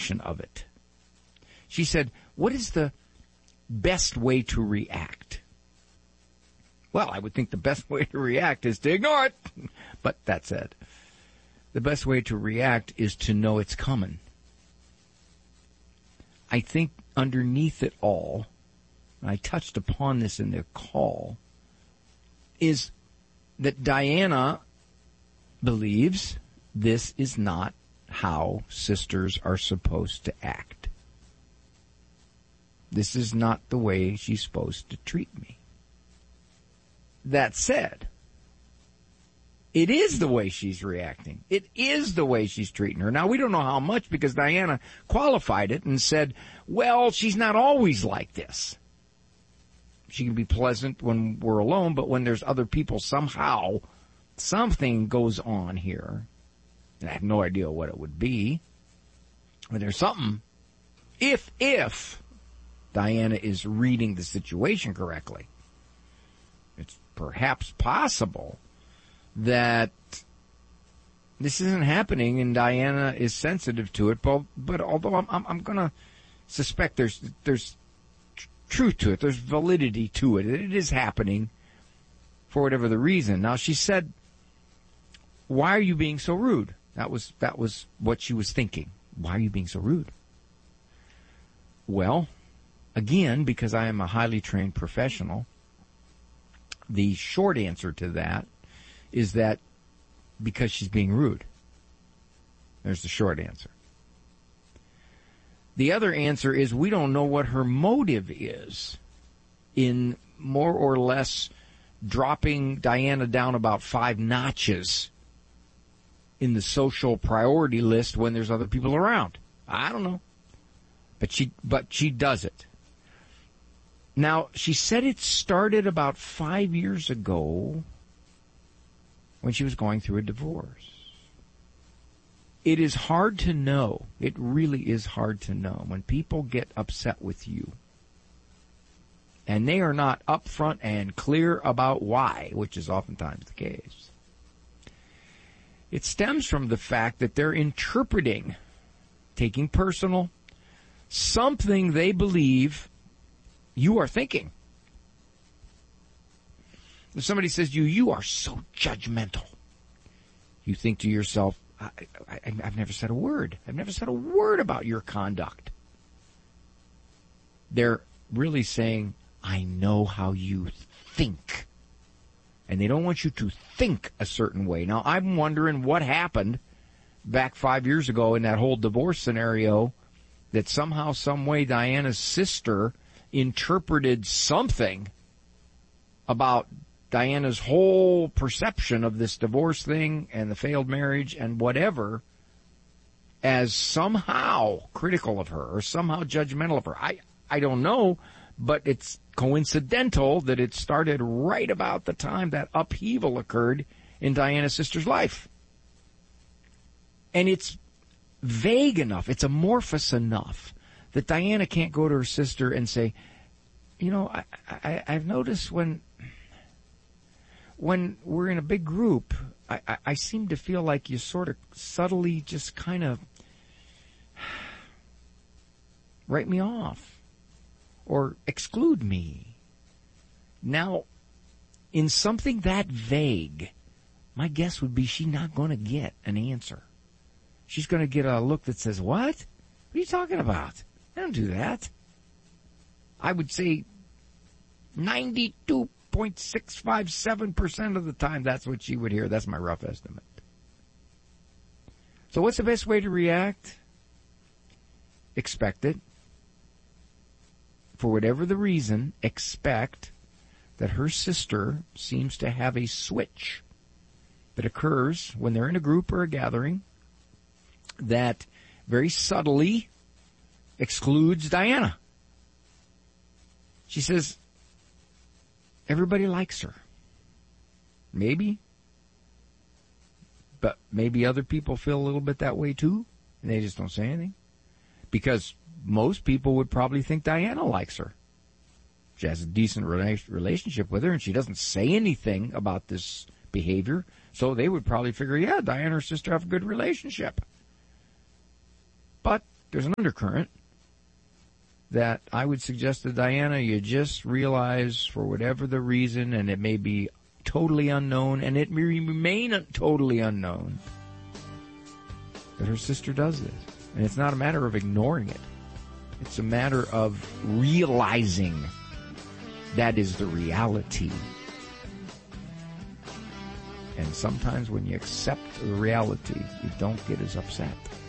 description of it. She said, what is the best way to react? Well, I would think the best way to react is to ignore it. But that said, the best way to react is to know it's coming. I think underneath it all, and I touched upon this in the call, is that Diana believes this is not how sisters are supposed to act. This is not the way she's supposed to treat me. That said, it is the way she's reacting. It is the way she's treating her. Now, we don't know how much because Diana qualified it and said, well, she's not always like this. She can be pleasant when we're alone, but when there's other people, somehow something goes on here. And I have no idea what it would be. But there's something. If Diana is reading the situation correctly, it's perhaps possible that this isn't happening and Diana is sensitive to it. But although I'm going to suspect there's truth to it, there's validity to it. It is happening for whatever the reason. Now, she said, why are you being so rude? That was what she was thinking. Why are you being so rude? Well, again, because I am a highly trained professional, the short answer to that is that because she's being rude. There's the short answer. The other answer is we don't know what her motive is in more or less dropping Diana down about 5 notches in the social priority list when there's other people around. I don't know. But she does it. Now, she said it started about 5 years ago when she was going through a divorce. It is hard to know. It really is hard to know when people get upset with you and they are not upfront and clear about why, which is oftentimes the case. It stems from the fact that they're interpreting, taking personal, something they believe you are thinking. If somebody says to you, you are so judgmental, you think to yourself, I've never said a word. I've never said a word about your conduct. They're really saying, I know how you think. And they don't want you to think a certain way. Now, I'm wondering what happened back 5 years ago in that whole divorce scenario that somehow, some way, Diana's sister interpreted something about Diana's whole perception of this divorce thing and the failed marriage and whatever as somehow critical of her or somehow judgmental of her. I don't know, but it's coincidental that it started right about the time that upheaval occurred in Diana's sister's life. And it's vague enough, it's amorphous enough that Diana can't go to her sister and say, you know, I've noticed when we're in a big group, I seem to feel like you sort of subtly just kind of write me off or exclude me. Now, in something that vague, my guess would be she's not going to get an answer. She's going to get a look that says, what? What are you talking about? I don't do that. I would say 92.657% of the time that's what she would hear. That's my rough estimate. So what's the best way to react? Expect it. For whatever the reason, expect that her sister seems to have a switch that occurs when they're in a group or a gathering that very subtly excludes Diana. She says, everybody likes her. Maybe. But maybe other people feel a little bit that way too, and they just don't say anything. Because most people would probably think Diana likes her. She has a decent relationship with her, and she doesn't say anything about this behavior, so they would probably figure, yeah, Diana and her sister have a good relationship. But there's an undercurrent that I would suggest to Diana you just realize, for whatever the reason, and it may be totally unknown, and it may remain totally unknown, that her sister does this. And it's not a matter of ignoring it. It's a matter of realizing that is the reality. And sometimes when you accept the reality, you don't get as upset.